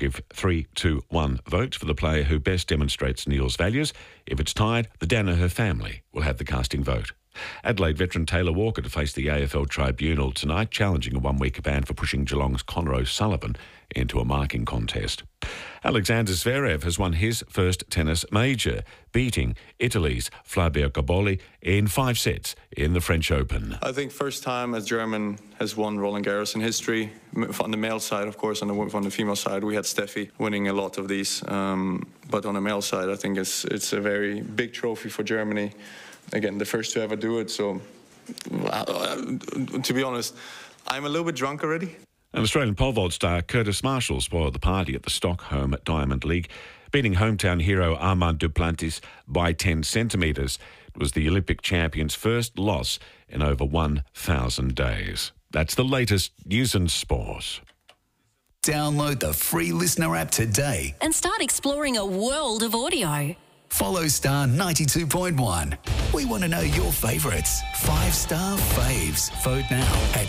give 3 to 1 votes for the player who best demonstrates Neil's values. If it's tied, the Danaher family will have the casting vote. Adelaide veteran Taylor Walker to face the AFL Tribunal tonight, challenging a one-week ban for pushing Geelong's Connor O'Sullivan into a marking contest. Alexander Zverev has won his first tennis major, beating Italy's Fabio Gaboli in 5 sets in the French Open. I think first time a German has won Roland Garros in history. On the male side, of course, on the female side, we had Steffi winning a lot of these. But on the male side, I think it's a very big trophy for Germany. Again, the first to ever do it. So, to be honest, I'm a little bit drunk already. And Australian pole vault star Curtis Marshall spoiled the party at the Stockholm Diamond League, beating hometown hero Armand Duplantis by 10 centimetres. It was the Olympic champion's first loss in over 1,000 days. That's the latest news and sport. Download the free Listener app today and start exploring a world of audio. Follow Star 92.1. We want to know your favourites. 5-star faves. Vote now at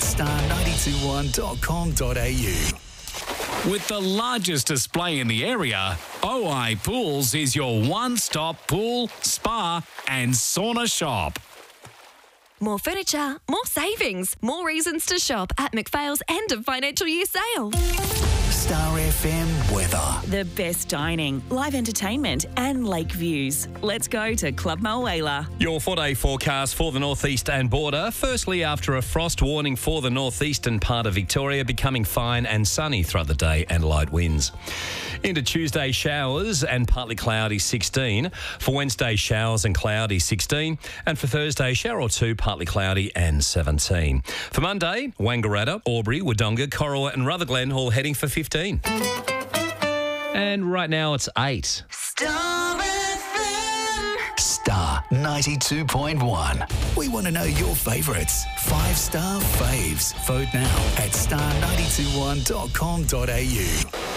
star921.com.au. With the largest display in the area, OI Pools is your one-stop pool, spa and sauna shop. More furniture, more savings, more reasons to shop at McPhail's end of financial year sale. Star FM weather. The best dining, live entertainment and lake views. Let's go to Club Mulwala. Your 4-day forecast for the northeast and border. Firstly, after a frost warning for the northeastern part of Victoria, becoming fine and sunny throughout the day and light winds. Into Tuesday, showers and partly cloudy 16. For Wednesday, showers and cloudy 16. And for Thursday, shower or two, partly cloudy and 17. For Monday, Wangaratta, Albury, Wodonga, Corowa and Rutherglen all heading for 15. And right now it's 8. Star FM. Star 92.1. We want to know your favourites. 5-star faves. Vote now at star921.com.au.